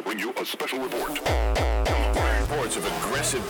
bring you a special report. Reports of aggressive